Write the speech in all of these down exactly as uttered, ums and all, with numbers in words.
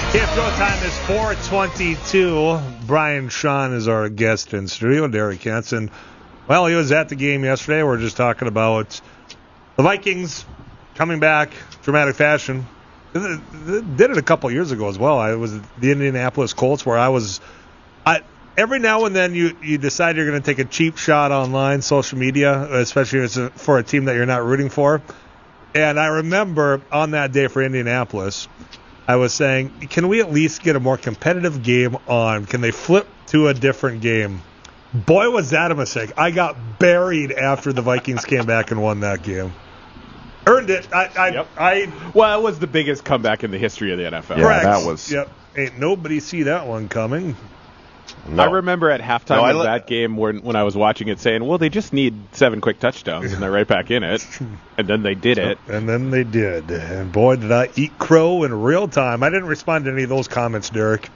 If go time is four twenty-two, Brian Shawn is our guest in studio. Derek Hansen, well, he was at the game yesterday. We're just talking about the Vikings coming back, dramatic fashion. Did it a couple years ago as well. I was at the Indianapolis Colts where I was. I every now and then you, you decide you're going to take a cheap shot online, social media, especially if it's for a team that you're not rooting for. And I remember on that day for Indianapolis, I was saying, can we at least get a more competitive game on? Can they flip to a different game? Boy, was that a mistake. I got buried after the Vikings came back and won that game. Earned it. I, I, yep. I, well, it was the biggest comeback in the history of the N F L. Yeah, correct. that was. Yep. Ain't nobody see that one coming. No. I remember at halftime no, of li- that game when, when I was watching it saying, well, they just need seven quick touchdowns, and they're right back in it. And then they did it. And then they did. And boy, did I eat crow in real time. I didn't respond to any of those comments, Derek.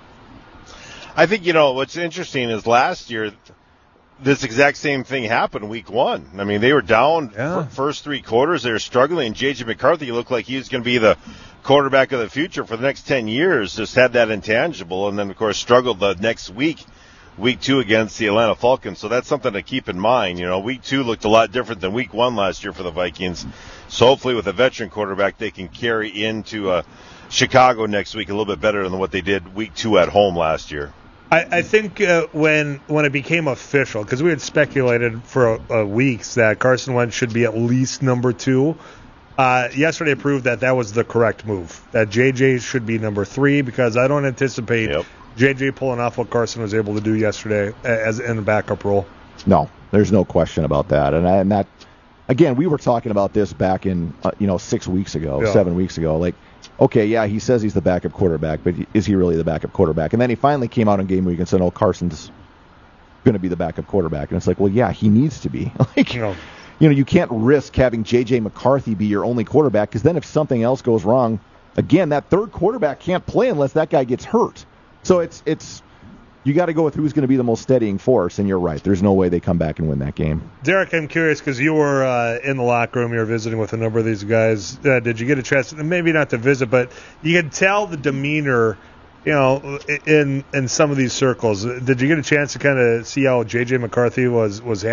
I think, you know, what's interesting is last year, this exact same thing happened week one. I mean, they were down Yeah. f- first three quarters. They were struggling. J J McCarthy looked like he was going to be the quarterback of the future for the next ten years. Just had that intangible. And then, of course, struggled the next week, week two against the Atlanta Falcons. So that's something to keep in mind. You know, week two looked a lot different than week one last year for the Vikings. So hopefully with a veteran quarterback, they can carry into uh, Chicago next week a little bit better than what they did week two at home last year. I, I think uh, when when it became official, because we had speculated for uh, weeks that Carson Wentz should be at least number two, uh, yesterday proved that that was the correct move, that J J should be number three, because I don't anticipate Yep. J J pulling off what Carson was able to do yesterday as in the backup role. No, there's no question about that. And, and that, again, we were talking about this back in, uh, you know, six weeks ago, Yeah. seven weeks ago. Like, okay, yeah, he says he's the backup quarterback, but is he really the backup quarterback? And then he finally came out in game week and said, oh, Carson's going to be the backup quarterback. And it's like, well, yeah, he needs to be. like, You know, you know, you can't risk having J J McCarthy be your only quarterback, because then if something else goes wrong, again, that third quarterback can't play unless that guy gets hurt. So it's it's you got to go with who's going to be the most steadying force, and you're right. There's no way they come back and win that game. Derek, I'm curious because you were uh, in the locker room. You were visiting with a number of these guys. Uh, did you get a chance, maybe not to visit, but you could tell the demeanor, you know, in in some of these circles. Did you get a chance to kind of see how J J McCarthy was was